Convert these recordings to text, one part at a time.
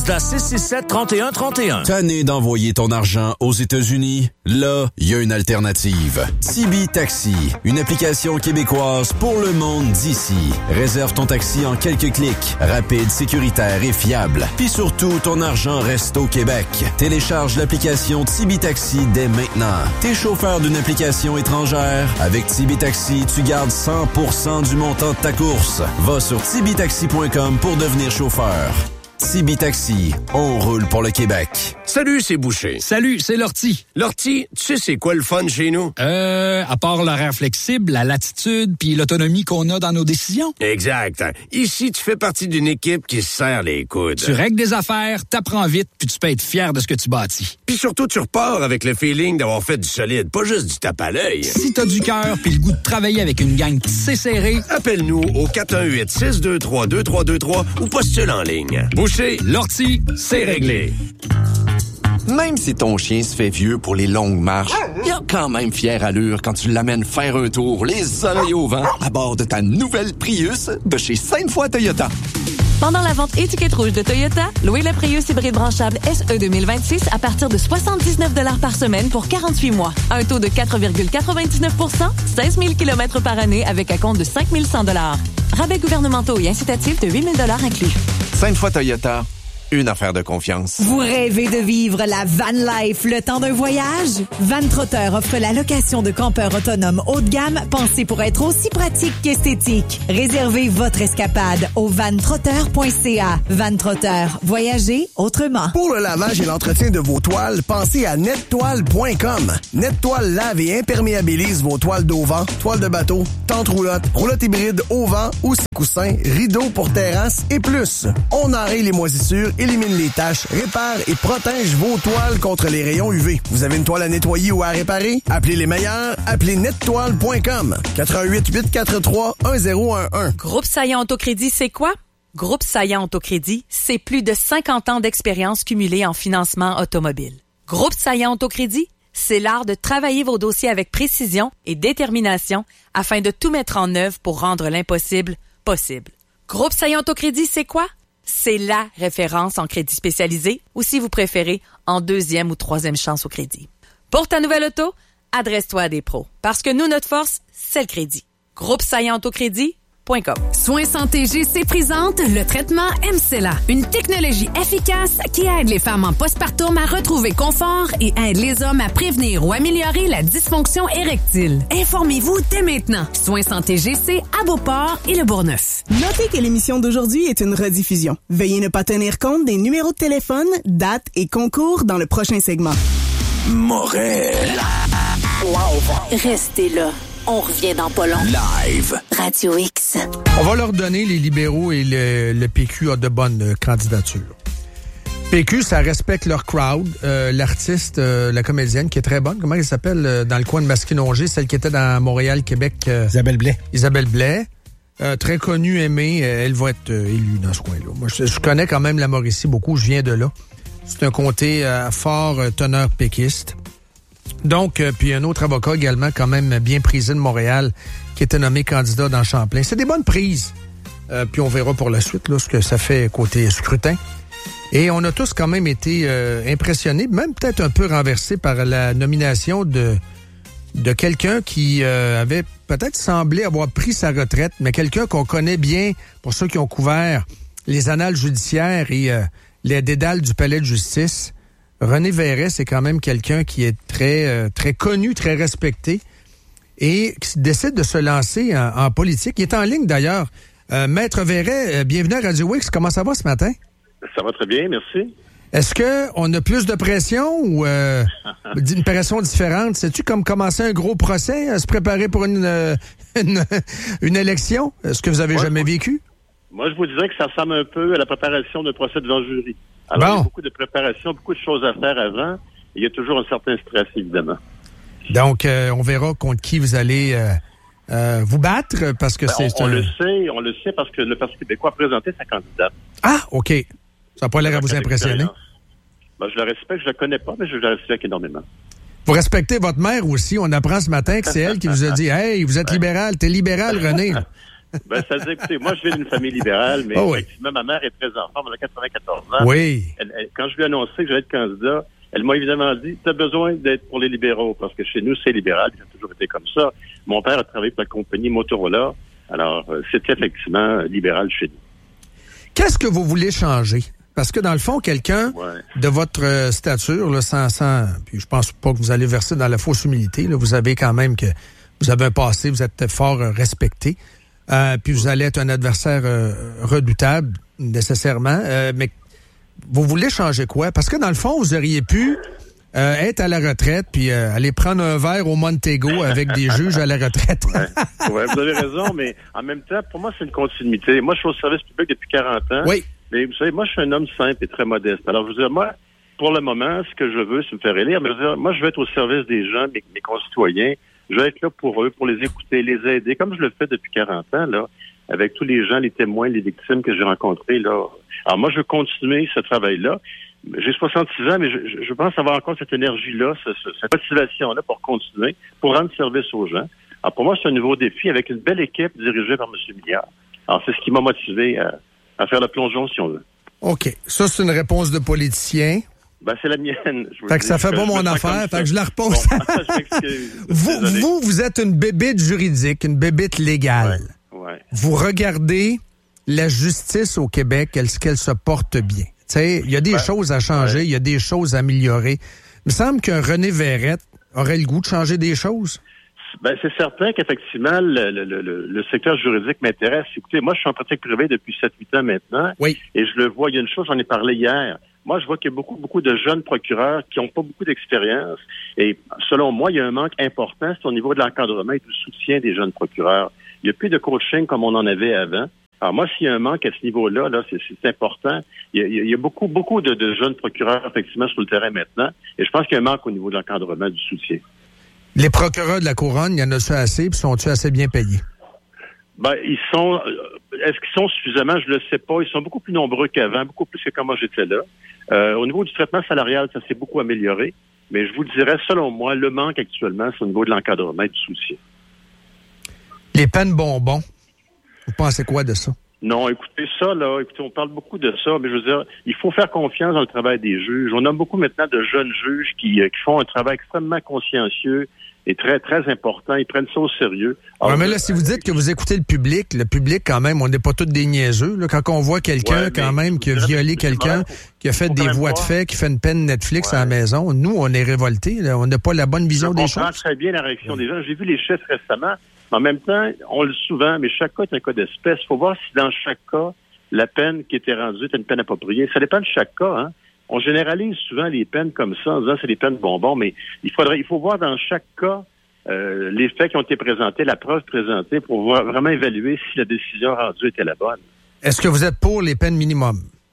Mazda 667-3131. Tanné d'envoyer ton argent aux États-Unis? Là, il y a une alternative. Tibi Taxi, une application québécoise pour le monde d'ici. Réserve ton taxi en quelques clics. Rapide, sécuritaire et fiable. Puis surtout, ton argent reste au Québec. Télécharge l'application Tibi Taxi dès maintenant. T'es chauffeur d'une application étrangère? Avec Tibi Taxi, tu gardes 100% du montant de ta course. Va sur tibitaxi.com pour devenir chauffeur. Tibi Taxi, on roule pour le Québec. Salut, c'est Boucher. Salut, c'est Lortie. Lortie, tu sais c'est quoi le fun chez nous? À part l'horaire flexible, la latitude puis l'autonomie qu'on a dans nos décisions. Exact. Ici, tu fais partie d'une équipe qui se serre les coudes. Tu règles des affaires, t'apprends vite puis tu peux être fier de ce que tu bâtis. Puis surtout, tu repars avec le feeling d'avoir fait du solide, pas juste du tape à l'œil. Si t'as du cœur puis le goût de travailler avec une gang qui sait serrer, appelle-nous au 418-623-2323 ou postule en ligne. Boucher, Lortie, c'est réglé. Même si ton chien se fait vieux pour les longues marches, il a quand même fière allure quand tu l'amènes faire un tour, les oreilles au vent, à bord de ta nouvelle Prius de chez Sainte-Foy Toyota. Pendant la vente étiquette rouge de Toyota, louez le Prius hybride branchable SE 2026 à partir de 79 $ par semaine pour 48 mois. Un taux de 4,99 %, 16 000 km par année avec un compte de 5 100 $. Rabais gouvernementaux et incitatifs de 8 000 $ inclus. Sainte-Foy Toyota, une affaire de confiance. Vous rêvez de vivre la van life le temps d'un voyage? Van Trotter offre la location de campeurs autonomes haut de gamme pensés pour être aussi pratique qu'esthétique. Réservez votre escapade au vantrotter.ca. Van Trotter, voyagez autrement. Pour le lavage et l'entretien de vos toiles, pensez à nettoile.com. Nettoile lave et imperméabilise vos toiles d'auvent, toiles de bateau, tentes roulottes, roulottes hybrides au vent, aussi coussins, rideaux pour terrasse et plus. On enraye les moisissures, élimine les taches, répare et protège vos toiles contre les rayons UV. Vous avez une toile à nettoyer ou à réparer? Appelez les meilleurs, appelez nettoile.com. 418-843-1011. Groupe Saillant Autocrédit, c'est quoi? Groupe Saillant Autocrédit, c'est plus de 50 ans d'expérience cumulée en financement automobile. Groupe Saillant Autocrédit, c'est l'art de travailler vos dossiers avec précision et détermination afin de tout mettre en œuvre pour rendre l'impossible possible. Groupe Saillant Autocrédit, c'est quoi? C'est la référence en crédit spécialisé ou, si vous préférez, en deuxième ou troisième chance au crédit. Pour ta nouvelle auto, adresse-toi à des pros. Parce que nous, notre force, c'est le crédit. Groupe Saillant Autocrédit.com. Soins Santé GC présente le traitement MCELA, une technologie efficace qui aide les femmes en postpartum à retrouver confort et aide les hommes à prévenir ou améliorer la dysfonction érectile. Informez-vous dès maintenant. Soins Santé GC à Beauport et Le Bourgneuf. Notez que l'émission d'aujourd'hui est une rediffusion. Veuillez ne pas tenir compte des numéros de téléphone, dates et concours dans le prochain segment. Morel. Restez là. On revient dans pas long. Live. Radio X. On va leur donner, les libéraux et le PQ a de bonnes candidatures. PQ, ça respecte leur crowd. L'artiste, la comédienne qui est très bonne, comment elle s'appelle dans le coin de Masquinongé, celle qui était dans Montréal, Québec. Isabelle Blais. Isabelle Blais. Très connue, aimée. Elle va être élue dans ce coin-là. Moi, je connais quand même la Mauricie beaucoup. Je viens de là. C'est un comté fort teneur péquiste. Donc, puis un autre avocat également, quand même bien prisé de Montréal, qui était nommé candidat dans Champlain. C'est des bonnes prises. Puis on verra pour la suite là, ce que ça fait côté scrutin. Et on a tous quand même été impressionnés, même peut-être un peu renversés par la nomination de quelqu'un qui avait peut-être semblé avoir pris sa retraite, mais quelqu'un qu'on connaît bien, pour ceux qui ont couvert les annales judiciaires et les dédales du palais de justice. René Verret, c'est quand même quelqu'un qui est très très connu, très respecté et qui décide de se lancer en politique. Il est en ligne d'ailleurs. Maître Verret, bienvenue à Radio X. Comment ça va ce matin? Ça va très bien, merci. Est-ce qu'on a plus de pression ou une pression différente? C'est-tu comme commencer un gros procès, se préparer pour une élection? Est-ce que vous avez jamais vécu? Moi, je vous dirais que ça ressemble un peu à la préparation d'un procès devant le jury. Alors, il y a beaucoup de préparation, beaucoup de choses à faire avant. Il y a toujours un certain stress, évidemment. Donc, on verra contre qui vous allez vous battre, parce que on le sait parce que le Parti québécois a présenté sa candidate. Ah, OK. Ça n'a pas l'air à vous impressionner? Je le respecte, je la connais pas, mais je la respecte énormément. Vous respectez votre mère aussi. On apprend ce matin que c'est elle qui vous a dit « Hey, vous êtes libéral, t'es libéral, René. » Ça veut dire, écoutez, moi, je viens d'une famille libérale, mais effectivement, ma mère est très en forme, elle a 94 ans. Oui. Elle quand je lui ai annoncé que j'allais être candidat, elle m'a évidemment dit, tu as besoin d'être pour les libéraux, parce que chez nous, c'est libéral, ça a toujours été comme ça. Mon père a travaillé pour la compagnie Motorola, alors c'était effectivement libéral chez nous. Qu'est-ce que vous voulez changer? Parce que dans le fond, quelqu'un de votre stature, là, puis je pense pas que vous allez verser dans la fausse humilité, là, vous avez quand même vous avez un passé, vous êtes fort respecté, puis vous allez être un adversaire redoutable, nécessairement, mais vous voulez changer quoi? Parce que dans le fond, vous auriez pu être à la retraite puis aller prendre un verre au Montego avec des juges à la retraite. Ouais, vous avez raison, mais en même temps, pour moi, c'est une continuité. Moi, je suis au service public depuis 40 ans. Oui. Mais vous savez, moi, je suis un homme simple et très modeste. Alors, je veux dire, moi, pour le moment, ce que je veux, c'est me faire élire. Mais je veux dire, moi, je veux être au service des gens, mes concitoyens. Je veux être là pour eux, pour les écouter, les aider, comme je le fais depuis 40 ans, là, avec tous les gens, les témoins, les victimes que j'ai rencontrés, là. Alors, moi, je veux continuer ce travail-là. J'ai 66 ans, mais je pense avoir encore cette énergie-là, cette motivation-là pour continuer, pour rendre service aux gens. Alors, pour moi, c'est un nouveau défi avec une belle équipe dirigée par M. Milliard. Alors, c'est ce qui m'a motivé à faire le plongeon, si on veut. OK. Ça, c'est une réponse de politicien. Ben, c'est la mienne. Fait que ça fait pas mon affaire, fait que je la repose. Bon, vous êtes une bébite juridique, une bébite légale. Ouais. Vous regardez la justice au Québec, est-ce qu'elle se porte bien? Tu sais, il y a des choses à changer, il y a des choses à améliorer. Il me semble qu'un René Verrette aurait le goût de changer des choses. Ben, c'est certain qu'effectivement, le secteur juridique m'intéresse. Écoutez, moi, je suis en pratique privée depuis 7-8 ans maintenant. Oui. Et je le vois, il y a une chose, j'en ai parlé hier. Moi, je vois qu'il y a beaucoup de jeunes procureurs qui n'ont pas beaucoup d'expérience. Et selon moi, il y a un manque important, c'est au niveau de l'encadrement et du soutien des jeunes procureurs. Il n'y a plus de coaching comme on en avait avant. Alors moi, s'il y a un manque à ce niveau-là, là, c'est important. Il y a beaucoup de jeunes procureurs, effectivement, sur le terrain maintenant. Et je pense qu'il y a un manque au niveau de l'encadrement du soutien. Les procureurs de la Couronne, il y en a-tu assez, puis sont-ils assez bien payés? Ben, ils sont... Est-ce qu'ils sont suffisamment? Je le sais pas. Ils sont beaucoup plus nombreux qu'avant, beaucoup plus que quand moi j'étais là. Au niveau du traitement salarial, ça s'est beaucoup amélioré. Mais je vous dirais, selon moi, le manque actuellement, c'est au niveau de l'encadrement et du soutien. Les peines bonbons, vous pensez quoi de ça? Non, écoutez, on parle beaucoup de ça, mais je veux dire, il faut faire confiance dans le travail des juges. On a beaucoup maintenant de jeunes juges qui font un travail extrêmement consciencieux et très, très important. Ils prennent ça au sérieux. Alors, mais là, si vous dites que vous écoutez le public, quand même, on n'est pas tous des niaiseux. Là, quand on voit quelqu'un, qui a violé quelqu'un, qui a fait des voies de fait, qui fait une peine Netflix à la maison, nous, on est révoltés. Là, on n'a pas la bonne vision des choses. Je comprends très bien la réaction des gens. J'ai vu les chiffres récemment. En même temps, on le dit souvent, mais chaque cas est un cas d'espèce. Il faut voir si dans chaque cas, la peine qui était rendue est une peine appropriée. Ça dépend de chaque cas, hein. On généralise souvent les peines comme ça en disant c'est des peines bonbons, mais il faut voir dans chaque cas les faits qui ont été présentés, la preuve présentée pour vraiment évaluer si la décision rendue était la bonne. Est-ce que vous êtes pour les peines minimum?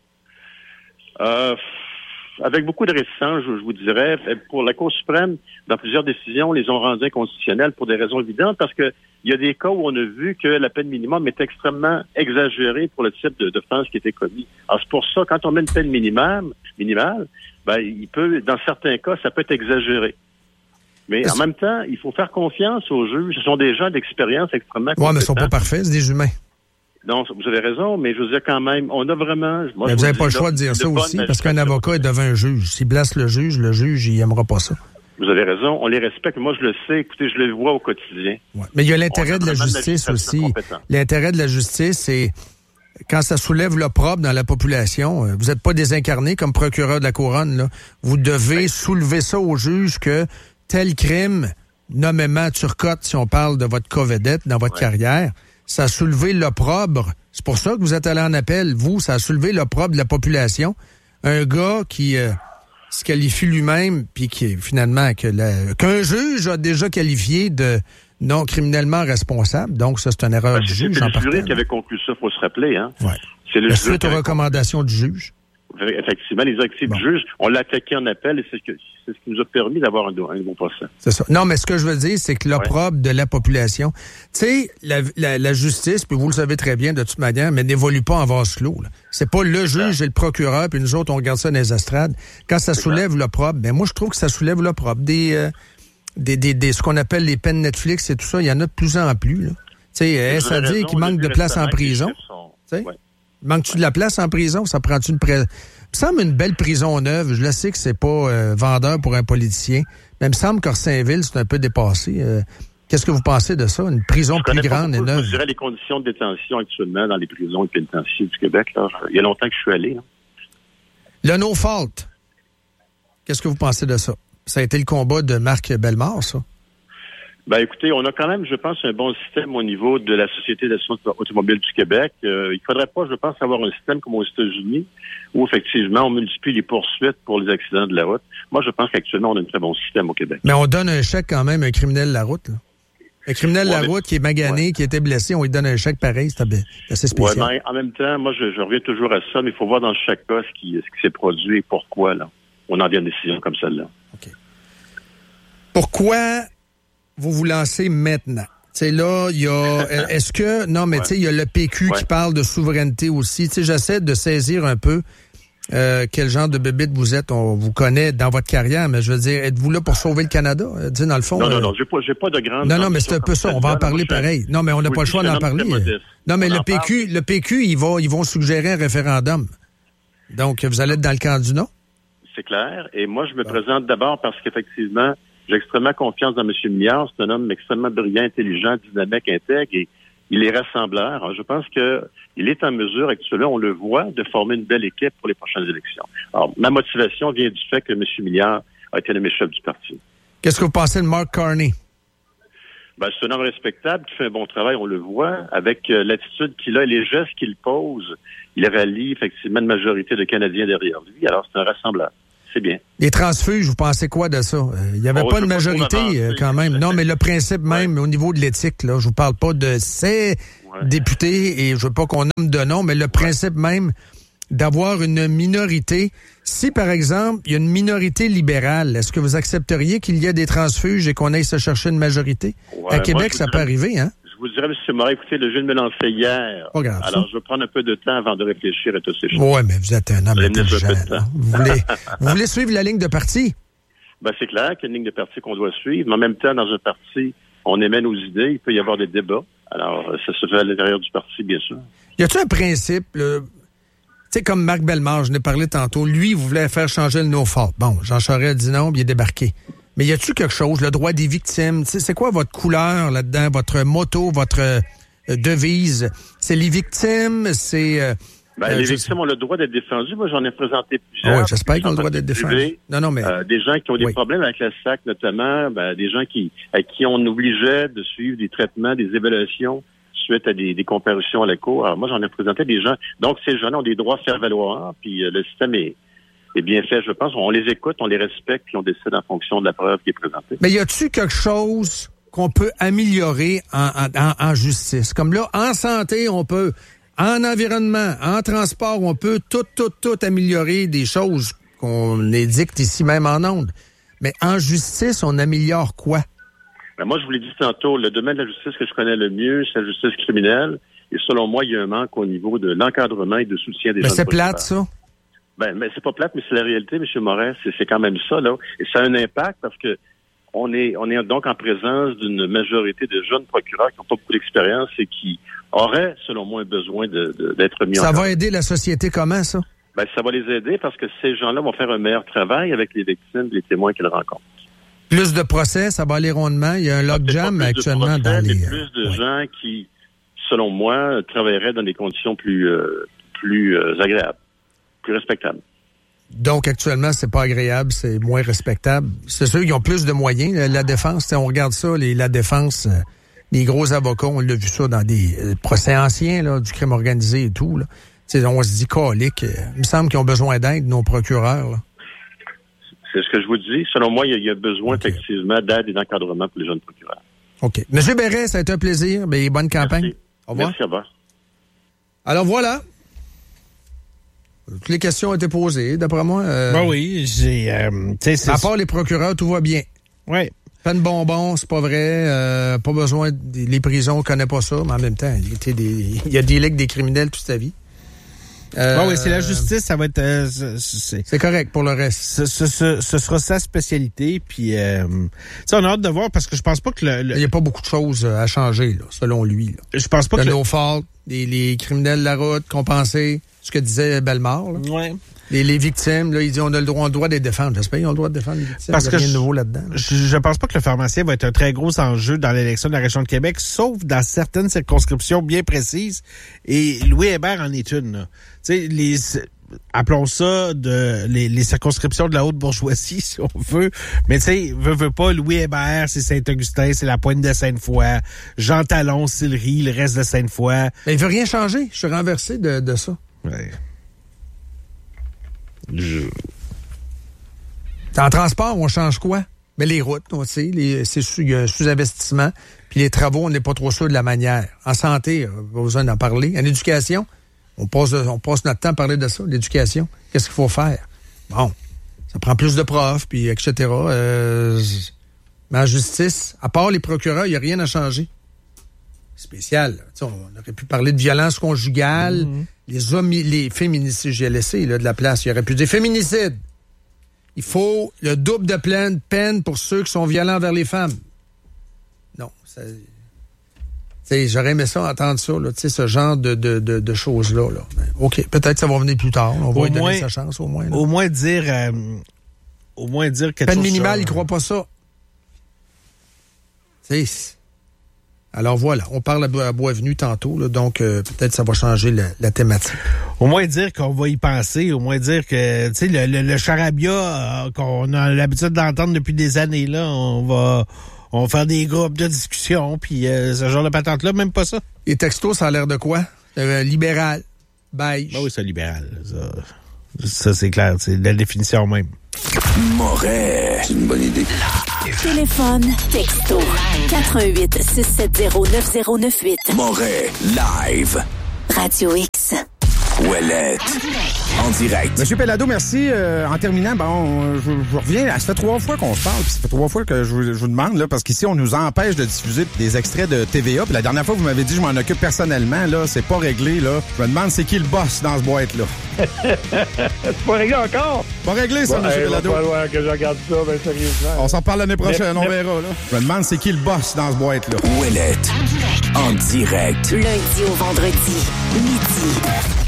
Avec beaucoup de réticence, je vous dirais. Pour la Cour suprême, dans plusieurs décisions, les ont rendues inconstitutionnelles pour des raisons évidentes, parce que il y a des cas où on a vu que la peine minimum est extrêmement exagérée pour le type d'offense qui était commis. Alors, c'est pour ça, quand on met une peine minimale, ben, dans certains cas, ça peut être exagéré. Mais en même temps, il faut faire confiance aux juges. Ce sont des gens d'expérience extrêmement compétents. Oui, mais ils sont pas parfaits, c'est des humains. Non, vous avez raison, mais je veux dire quand même, on a vraiment... mais vous n'avez pas le choix de dire ça aussi, parce qu'un avocat est devant un juge. S'il blasse le juge, il n'aimera pas ça. Vous avez raison, on les respecte. Moi, je le sais. Écoutez, je le vois au quotidien. Ouais. Mais il y a l'intérêt de la justice aussi. L'intérêt de la justice, c'est quand ça soulève l'opprobre dans la population. Vous n'êtes pas désincarné comme procureur de la Couronne, là. Vous devez soulever ça au juge que tel crime, nommément Turcotte, si on parle de votre cas vedette dans votre carrière, ça a soulevé l'opprobre. C'est pour ça que vous êtes allé en appel. Vous, ça a soulevé l'opprobre de la population. Un gars qui se qualifie lui-même, puis qui finalement qu'un juge a déjà qualifié de non criminellement responsable. Donc, ça, c'est une erreur du juge. C'est le jury qui avait conclu ça, il faut se rappeler. Hein? Ouais. C'est le suite aux recommandations du juge. Effectivement, les directives du juge, on l'a attaqué en appel et c'est ce qui nous a permis d'avoir un bon procès. C'est ça. Non, mais ce que je veux dire, c'est que l'opprobre de la population, tu sais, la justice, puis vous le savez très bien de toute manière, mais n'évolue pas en vase clos. Là. C'est pas le juge et le procureur, puis nous autres, on regarde ça dans les estrades. Quand ça soulève l'opprobre, ben moi, je trouve que ça soulève l'opprobre. Ce qu'on appelle les peines Netflix et tout ça, il y en a de plus en plus. Tu sais, ça veut dire qu'il manque de place en prison. Manque-tu de la place en prison? Ça prend-tu me semble une belle prison neuve. Je le sais que c'est pas vendeur pour un politicien, mais il me semble qu'Orsainville, c'est un peu dépassé. Qu'est-ce que vous pensez de ça? Une prison plus grande et neuve? Je dirais les conditions de détention actuellement dans les prisons et pénitentiaires du Québec. Là, il y a longtemps que je suis allé. Là. Le no fault. Qu'est-ce que vous pensez de ça? Ça a été le combat de Marc Bellemare, ça? Ben, écoutez, on a quand même, je pense, un bon système au niveau de la Société d'assurance automobile du Québec. Il faudrait pas, je pense, avoir un système comme aux États-Unis où, effectivement, on multiplie les poursuites pour les accidents de la route. Moi, je pense qu'actuellement, on a un très bon système au Québec. Mais on donne un chèque quand même à un criminel de la route, là. Un criminel de la route qui est magané, qui a été blessé, on lui donne un chèque pareil, c'est assez spécial. Ouais, mais en même temps, moi, je reviens toujours à ça, mais il faut voir dans chaque cas ce qui s'est produit et pourquoi, là. On en vient à une décision comme celle-là. OK. Pourquoi vous vous lancez maintenant? Tu sais, là, il y a... Est-ce que... Non, mais tu sais, il y a le PQ qui parle de souveraineté aussi. Tu sais, j'essaie de saisir un peu quel genre de bébite vous êtes. On vous connaît dans votre carrière, mais je veux dire, êtes-vous là pour sauver le Canada? Tu sais, dans le fond... Non, j'ai pas de grande... Non, mais c'est un peu ça. On va en parler pareil. Non, mais on n'a pas le choix d'en parler. Non, mais le PQ, ils vont suggérer un référendum. Donc, vous allez être dans le camp du non? C'est clair. Et moi, je me présente d'abord parce qu'effectivement, j'ai extrêmement confiance dans M. Milliard. C'est un homme extrêmement brillant, intelligent, dynamique, intègre et il est rassembleur. Alors, je pense qu'il est en mesure, actuellement, on le voit, de former une belle équipe pour les prochaines élections. Alors, ma motivation vient du fait que M. Milliard a été nommé chef du parti. Qu'est-ce que vous pensez de Mark Carney? Ben, c'est un homme respectable qui fait un bon travail, on le voit, avec l'attitude qu'il a et les gestes qu'il pose. Il rallie effectivement une majorité de Canadiens derrière lui. Alors, c'est un rassembleur. C'est bien. Les transfuges, vous pensez quoi de ça? Il n'y avait pas de majorité quand même. Non, mais le principe même au niveau de l'éthique, là, je vous parle pas de ces députés et je veux pas qu'on nomme de nom, mais le principe même d'avoir une minorité. Si, par exemple, il y a une minorité libérale, est-ce que vous accepteriez qu'il y ait des transfuges et qu'on aille se chercher une majorité? À Québec, ça peut arriver, hein? Je vous dirais, M. Morin, écoutez, le jeu de me lancer hier. Pas grave, alors, je vais prendre un peu de temps avant de réfléchir à toutes ces choses. Oui, mais vous êtes un homme intelligent. Vous voulez suivre la ligne de parti? Ben, c'est clair qu'il y a une ligne de parti qu'on doit suivre, mais en même temps, dans un parti, on émet nos idées, il peut y avoir des débats. Alors, ça se fait à l'intérieur du parti, bien sûr. Y a-t-il un principe, tu sais, comme Marc Bellemare, je n'ai parlé tantôt, lui, il voulait faire changer le no-fault. Bon, Jean Charest dit non, puis il est débarqué. Mais y a-t-il quelque chose, le droit des victimes? C'est quoi votre couleur là-dedans, votre motto, votre devise? C'est les victimes, c'est... les victimes ont le droit d'être défendues. Moi, j'en ai présenté plusieurs. Oui, j'espère qu'ils ont le droit d'être défendus. Non, mais... des gens qui ont des problèmes avec la SAC, notamment, des gens à qui on obligeait de suivre des traitements, des évaluations suite à des comparutions à la cour. Alors, moi, j'en ai présenté des gens. Donc, ces gens-là ont des droits à faire valoir, puis le système est bien fait, je pense. On les écoute, on les respecte, puis on décide en fonction de la preuve qui est présentée. Mais y a-t-il quelque chose qu'on peut améliorer en justice? Comme là, en santé, on peut, en environnement, en transport, on peut tout améliorer des choses qu'on édicte ici même en ondes. Mais en justice, on améliore quoi? Ben moi, je vous l'ai dit tantôt, le domaine de la justice que je connais le mieux, c'est la justice criminelle. Et selon moi, il y a un manque au niveau de l'encadrement et de soutien des gens. Mais c'est plate, ça? Mais c'est pas plate, mais c'est la réalité, M. Morin. C'est quand même ça, là. Et ça a un impact parce que on est donc en présence d'une majorité de jeunes procureurs qui n'ont pas beaucoup d'expérience et qui auraient, selon moi, un besoin d'être mis en place. Ça va aider la société comment, ça? Ça va les aider parce que ces gens-là vont faire un meilleur travail avec les victimes, les témoins qu'ils rencontrent. Plus de procès, ça va aller rondement. Il y a un logjam actuellement dans les... Plus de gens qui, selon moi, travailleraient dans des conditions plus agréables. Plus respectable. Donc, actuellement, c'est pas agréable, c'est moins respectable. C'est sûr qu'ils ont plus de moyens. La défense, on regarde ça, la défense, les gros avocats, on l'a vu ça dans des procès anciens, là, du crime organisé et tout. Là. On se dit calique. Il me semble qu'ils ont besoin d'aide, nos procureurs. Là. C'est ce que je vous dis. Selon moi, il y a besoin, effectivement, d'aide et d'encadrement pour les jeunes procureurs. OK. Monsieur Bérest, ça a été un plaisir. Bonne campagne. Merci. Au revoir. Merci, au revoir. Alors, voilà. Toutes les questions ont été posées, d'après moi. Oui, j'ai... à part les procureurs, tout va bien. Oui. Peine bonbon, c'est pas vrai. Pas besoin... Les prisons, on connaît pas ça, mais en même temps, il y a des ligues des criminels toute sa vie. Oui, c'est la justice, ça va être... c'est correct pour le reste. Ce sera sa spécialité, puis... on a hâte de voir, parce que je pense pas que Il n'y a pas beaucoup de choses à changer, là, selon lui. Là. Je pense pas que... no fault, les criminels de la route, compensés, ce que disait Bellemare. Oui. Les victimes, là, il dit on a le droit de les défendre. J'espère qu'ils ont le droit de défendre les victimes. Parce que rien de nouveau là-dedans. Je pense pas que le pharmacien va être un très gros enjeu dans l'élection de la région de Québec, sauf dans certaines circonscriptions bien précises. Et Louis Hébert en est une. Là. Tu sais, appelons ça les circonscriptions de la haute bourgeoisie, si on veut. Mais tu sais, veut pas, Louis Hébert, c'est Saint-Augustin, c'est la Pointe de Sainte-Foy. Jean Talon, Sillery, le reste de Sainte-Foy. Mais il veut rien changer. Je suis renversé de ça. Ouais. En transport, on change quoi? Mais les routes, on sait, il y a un sous-investissement. Puis les travaux, on n'est pas trop sûr de la manière. En santé, pas besoin d'en parler. En éducation, on passe notre temps à parler de ça, l'éducation. Qu'est-ce qu'il faut faire? Bon, ça prend plus de profs, puis etc. Mais en justice, à part les procureurs, il n'y a rien à changer. Spécial. On aurait pu parler de violence conjugale, les féminicides, j'ai laissé là, de la place. Il aurait pu dire féminicide. Il faut le double de peine pour ceux qui sont violents envers les femmes. Non, j'aurais aimé ça, entendre ça, là, ce genre de choses-là. Là. OK, peut-être que ça va venir plus tard. On va lui donner sa chance, au moins. Là. Au moins dire quelque peine chose minimale, il ne croit pas ça. Alors voilà, on parle à Boisvenu tantôt, là, donc peut-être ça va changer la thématique. Au moins dire qu'on va y penser, au moins dire que tu sais le charabia qu'on a l'habitude d'entendre depuis des années, là, on va faire des groupes de discussion, puis ce genre de patente-là, même pas ça. Et textos, ça a l'air de quoi? Libéral, beige. Ben oui, c'est libéral. Ça c'est clair, c'est la définition même. Moret. C'est une bonne idée. Téléphone, texto, 88-670-9098. Moret, live. Radio X. Ouellette. En direct. Monsieur Pellado, merci. En terminant, je reviens. Ça fait 3 fois qu'on se parle, puis ça fait 3 fois que je vous demande, là, parce qu'ici, on nous empêche de diffuser des extraits de TVA. Puis la dernière fois, vous m'avez dit, je m'en occupe personnellement, là, c'est pas réglé, là. Je me demande, c'est qui le boss dans ce boîte-là? C'est pas réglé encore? Pas réglé, ça, monsieur Pellado. Il va falloir que je regarde ça, ben sérieusement. On s'en reparle l'année prochaine, on verra, là. Je me demande, c'est qui le boss dans ce boîte-là? Ouellette. En direct. Lundi au vendredi, midi.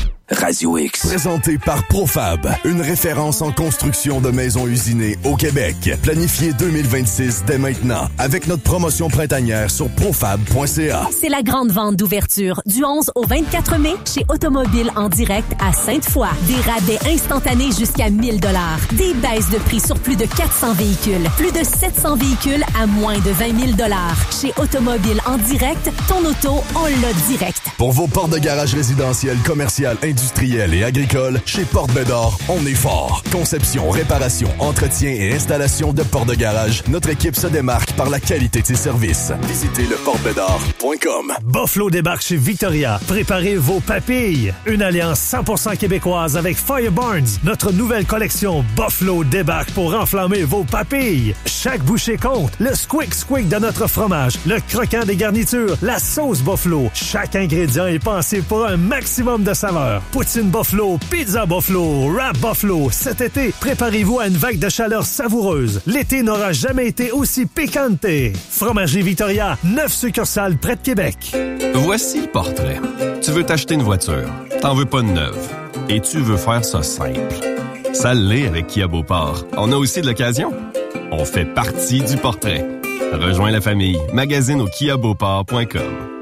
Radio X. Présenté par Profab, une référence en construction de maisons usinées au Québec. Planifié 2026 dès maintenant, avec notre promotion printanière sur profab.ca. C'est la grande vente d'ouverture du 11 au 24 mai chez Automobile en direct à Sainte-Foy. Des rabais instantanés jusqu'à 1000 $. Des baisses de prix sur plus de 400 véhicules. Plus de 700 véhicules à moins de 20 000 $. Chez Automobile en direct, ton auto, on l'a direct. Pour vos portes de garage résidentielles, commerciales, industriel et agricole, chez Porte Bédard, on est fort. Conception, réparation, entretien et installation de portes de garage, notre équipe se démarque par la qualité de ses services. Visitez leportebédard.com. Buffalo débarque chez Victoria. Préparez vos papilles. Une alliance 100% québécoise avec Fire Barnes. Notre nouvelle collection Buffalo débarque pour enflammer vos papilles. Chaque bouchée compte. Le squick de notre fromage, le croquant des garnitures, la sauce Buffalo. Chaque ingrédient est pensé pour un maximum de saveur. Poutine Buffalo, pizza Buffalo, wrap Buffalo. Cet été, préparez-vous à une vague de chaleur savoureuse. L'été n'aura jamais été aussi piquante. Fromagerie Victoria, 9 succursales près de Québec. Voici le portrait. Tu veux t'acheter une voiture. T'en veux pas de neuve. Et tu veux faire ça simple. Ça l'est avec Kia Beauport. On a aussi de l'occasion. On fait partie du portrait. Rejoins la famille. Magazine au kiabeauport.com.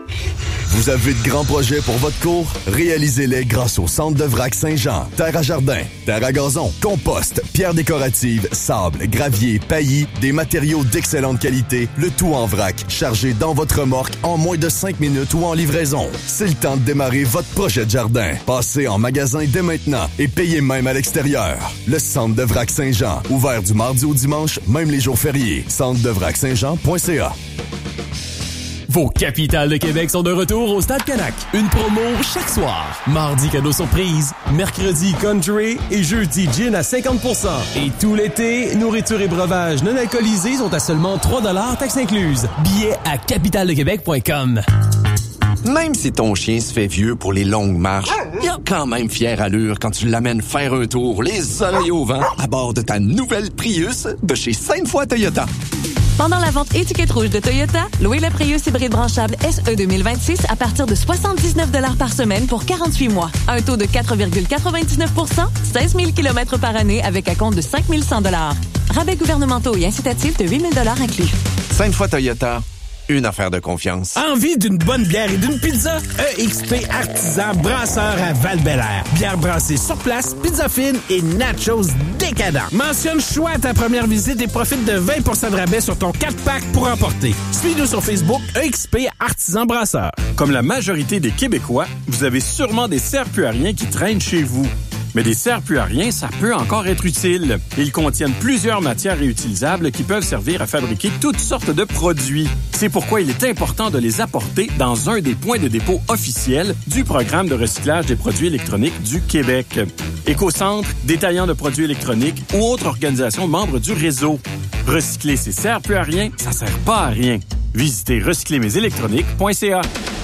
Vous avez de grands projets pour votre cour? Réalisez-les grâce au Centre de Vrac Saint-Jean. Terre à jardin, terre à gazon, compost, pierres décoratives, sable, gravier, paillis, des matériaux d'excellente qualité, le tout en vrac, chargé dans votre remorque en moins de 5 minutes ou en livraison. C'est le temps de démarrer votre projet de jardin. Passez en magasin dès maintenant et payez même à l'extérieur. Le Centre de Vrac Saint-Jean, ouvert du mardi au dimanche, même les jours fériés. centredevrac-saint-jean.ca. Vos capitales de Québec sont de retour au Stade Canac. Une promo chaque soir. Mardi, cadeau surprise. Mercredi, country. Et jeudi, gin à 50%. Et tout l'été, nourriture et breuvages non alcoolisés sont à seulement 3 $, taxes incluses. Billets à capitaledequebec.com. Même si ton chien se fait vieux pour les longues marches, il a quand même fière allure quand tu l'amènes faire un tour, les oreilles au vent, à bord de ta nouvelle Prius de chez Sainte-Foy Toyota. Pendant la vente étiquette rouge de Toyota, louez le Prius hybride branchable SE 2026 à partir de 79 $ par semaine pour 48 mois. Un taux de 4,99 %, 16 000 km par année avec un compte de 5 100 $. Rabais gouvernementaux et incitatifs de 8 000 $ inclus. Sainte-Foy Toyota, une affaire de confiance. Envie d'une bonne bière et d'une pizza? EXP Artisan Brasseur à Val-Bélair. Bière brassée sur place, pizza fine et nachos décadents. Mentionne choix à ta première visite et profite de 20 % de rabais sur ton 4-pack pour emporter. Suis-nous sur Facebook, EXP Artisan Brasseur. Comme la majorité des Québécois, vous avez sûrement des serre-plus-à-rien qui traînent chez vous. Mais des serre-plus-à-rien, ça peut encore être utile. Ils contiennent plusieurs matières réutilisables qui peuvent servir à fabriquer toutes sortes de produits. C'est pourquoi il est important de les apporter dans un des points de dépôt officiels du programme de recyclage des produits électroniques du Québec. Écocentre, détaillant de produits électroniques ou autres organisations membres du réseau. Recycler ces serre-plus-à-rien, ça sert pas à rien. Visitez recyclermesélectroniques.ca.